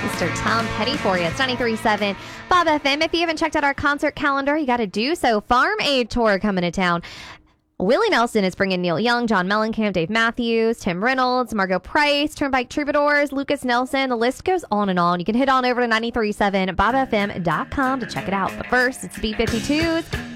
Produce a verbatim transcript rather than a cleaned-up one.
Easter Tom Petty for you. It's ninety-three point seven Bob F M. If you haven't checked out our concert calendar, you got to do so. Farm Aid Tour coming to town. Willie Nelson is bringing Neil Young, John Mellencamp, Dave Matthews, Tim Reynolds, Margot Price, Turnpike Troubadours, Lucas Nelson. The list goes on and on. You can head on over to ninety-three point seven bob f m dot com to check it out. But first, it's B fifty-twos.